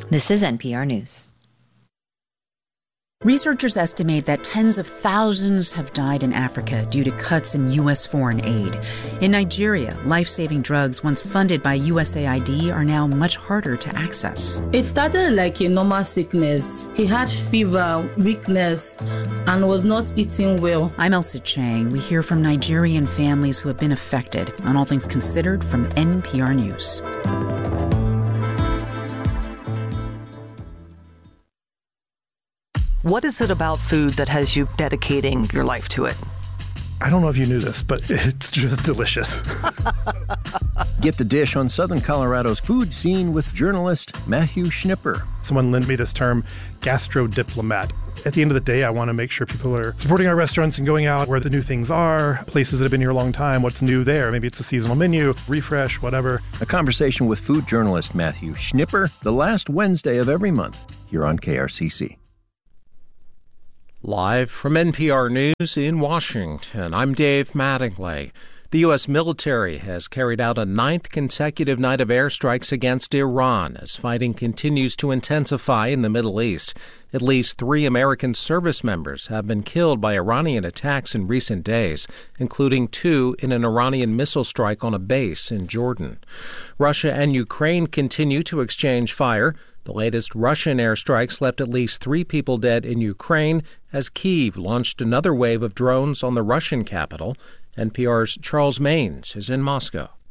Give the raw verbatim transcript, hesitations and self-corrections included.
This is N P R News. Researchers estimate that tens of thousands have died in Africa due to cuts in U S foreign aid. In Nigeria, life-saving drugs once funded by U S A I D are now much harder to access. It started like a normal sickness. He had fever, weakness, and was not eating well. I'm Elsa Chang. We hear from Nigerian families who have been affected on All Things Considered from N P R News. What is it about food that has you dedicating your life to it? I don't know if you knew this, but it's just delicious. Get the dish on Southern Colorado's food scene with journalist Matthew Schnipper. Someone lent me this term, gastro-diplomat. At the end of the day, I want to make sure people are supporting our restaurants and going out where the new things are, places that have been here a long time, what's new there. Maybe it's a seasonal menu, refresh, whatever. A conversation with food journalist Matthew Schnipper the last Wednesday of every month here on K R C C. Live from N P R News in Washington, I'm Dave Mattingly. The U S military has carried out a ninth consecutive night of airstrikes against Iran as fighting continues to intensify in the Middle East. At least three American service members have been killed by Iranian attacks in recent days, including two in an Iranian missile strike on a base in Jordan. Russia and Ukraine continue to exchange fire. The latest Russian airstrikes left at least three people dead in Ukraine as Kyiv launched another wave of drones on the Russian capital. N P R's Charles Maines is in Moscow.